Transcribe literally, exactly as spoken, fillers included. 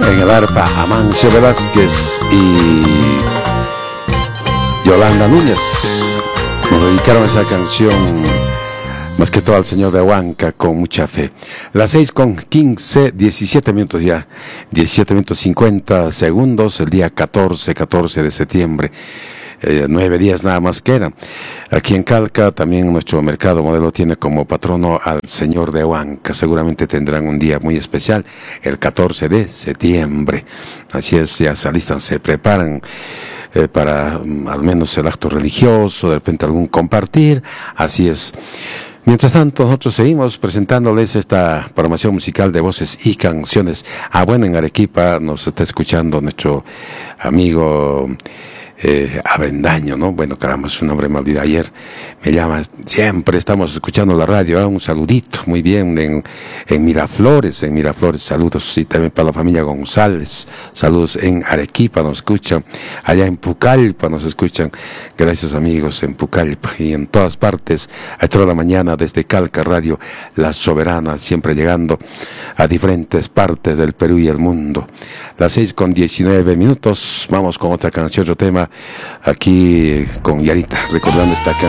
En el arpa, Amancio Velázquez y Yolanda Núñez nos dedicaron esa canción más que todo al señor de Huanca con mucha fe. Las seis con quince, diecisiete minutos ya, diecisiete minutos cincuenta segundos, el día catorce, catorce de septiembre. Eh, nueve días nada más quedan. Aquí en Calca también nuestro mercado modelo tiene como patrono al señor de Huanca. Seguramente tendrán un día muy especial, el catorce de septiembre. Así es, ya se alistan, se preparan eh, para um, al menos el acto religioso, de repente algún compartir. Así es. Mientras tanto, nosotros seguimos presentándoles esta programación musical de voces y canciones. Ah, bueno, en Arequipa nos está escuchando nuestro amigo Eh, Avendaño, ¿no? Bueno, caramba, su nombre me olvidé ayer. Me llama, siempre estamos escuchando la radio, ¿eh? Un saludito, muy bien, en, en Miraflores, en Miraflores, saludos, y también para la familia González, saludos en Arequipa, nos escuchan, allá en Pucallpa nos escuchan, gracias amigos, en Pucallpa y en todas partes, a toda la mañana desde Calca Radio, La Soberana, siempre llegando a diferentes partes del Perú y el mundo. Las seis con diecinueve minutos, vamos con otra canción, otro tema, aquí con Yarita, recordando esta canción.